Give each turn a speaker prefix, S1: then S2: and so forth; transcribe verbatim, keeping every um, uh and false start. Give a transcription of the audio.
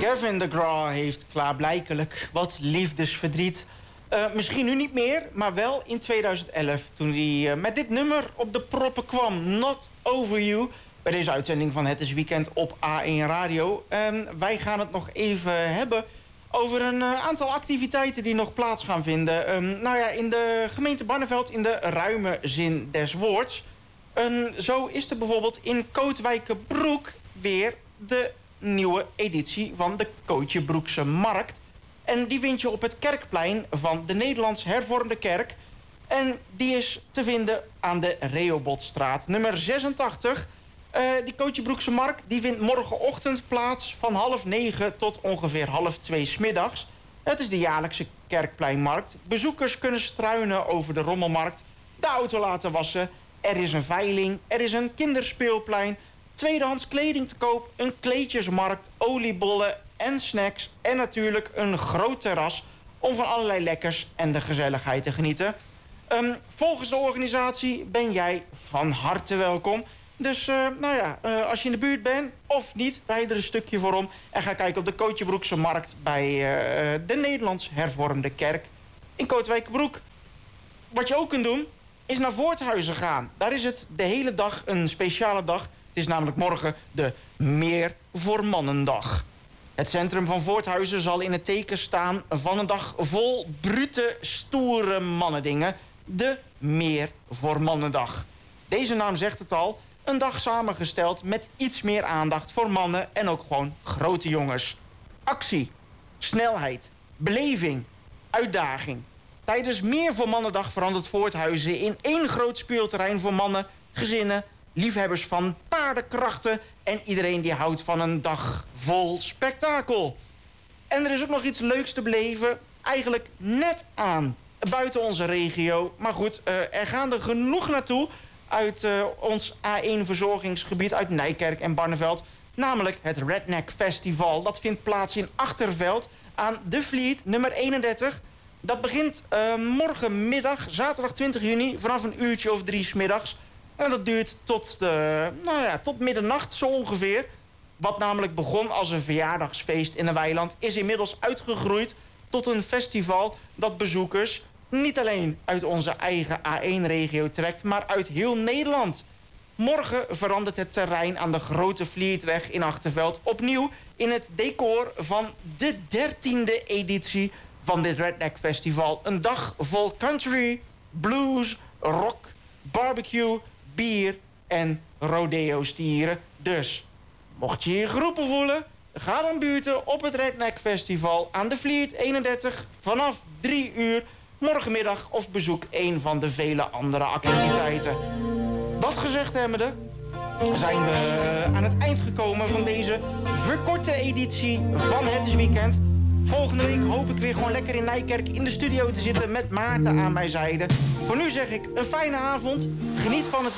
S1: Gavin DeGraw heeft klaarblijkelijk wat liefdesverdriet. Uh, misschien nu niet meer, maar wel in tweeduizend elf... toen hij uh, met dit nummer op de proppen kwam. Not Over You. Bij deze uitzending van Het is Weekend op A één Radio. Um, wij gaan het nog even hebben over een uh, aantal activiteiten die nog plaats gaan vinden. Um, nou ja, in de gemeente Barneveld in de ruime zin des woords. Um, zo is er bijvoorbeeld in Kootwijkerbroek weer de nieuwe editie van de Kootjebroekse Markt. En die vind je op het Kerkplein van de Nederlands Hervormde Kerk. En die is te vinden aan de Reobotstraat, nummer zesentachtig. Uh, die Kootjebroekse Markt die vindt morgenochtend plaats van half negen tot ongeveer half twee 's middags. Het is de jaarlijkse Kerkpleinmarkt. Bezoekers kunnen struinen over de rommelmarkt, de auto laten wassen. Er is een veiling, er is een kinderspeelplein, tweedehands kleding te koop, een kleedjesmarkt, oliebollen en snacks en natuurlijk een groot terras om van allerlei lekkers en de gezelligheid te genieten. Um, volgens de organisatie ben jij van harte welkom. Dus uh, nou ja, uh, als je in de buurt bent of niet, rijd er een stukje voor om en ga kijken op de Kootjebroekse Markt bij uh, de Nederlands Hervormde Kerk in Kootwijkerbroek. Wat je ook kunt doen, is naar Voorthuizen gaan. Daar is het de hele dag een speciale dag. Het is namelijk morgen de Meer voor Mannendag. Het centrum van Voorthuizen zal in het teken staan van een dag vol brute, stoere mannendingen. De Meer voor Mannendag. Deze naam zegt het al. Een dag samengesteld met iets meer aandacht voor mannen en ook gewoon grote jongens. Actie, snelheid, beleving, uitdaging. Tijdens Meer voor Mannendag verandert Voorthuizen in één groot speelterrein voor mannen, gezinnen, liefhebbers van paardenkrachten en iedereen die houdt van een dag vol spektakel. En er is ook nog iets leuks te beleven, eigenlijk net aan, buiten onze regio. Maar goed, uh, er gaan er genoeg naartoe uit uh, ons A één verzorgingsgebied uit Nijkerk en Barneveld. Namelijk het Redneck Festival. Dat vindt plaats in Achterveld aan de Vliet, nummer eenendertig. Dat begint uh, morgenmiddag, zaterdag twintig juni, vanaf een uurtje of drie 's middags. En dat duurt tot, de, nou ja, tot middernacht zo ongeveer. Wat namelijk begon als een verjaardagsfeest in een weiland, is inmiddels uitgegroeid tot een festival dat bezoekers niet alleen uit onze eigen A één regio trekt, maar uit heel Nederland. Morgen verandert het terrein aan de Grote Vliertweg in Achterveld opnieuw in het decor van de dertiende editie van dit Redneck Festival. Een dag vol country, blues, rock, barbecue, bier en rodeo-stieren. Dus, mocht je je geroepen voelen, ga dan buurten op het Redneck Festival aan de Vliert eenendertig vanaf drie uur morgenmiddag of bezoek een van de vele andere activiteiten. Dat gezegd hebbende, zijn we aan het eind gekomen van deze verkorte editie van Het is Weekend. Volgende week hoop ik weer gewoon lekker in Nijkerk in de studio te zitten met Maarten aan mijn zijde. Voor nu zeg ik een fijne avond, geniet van het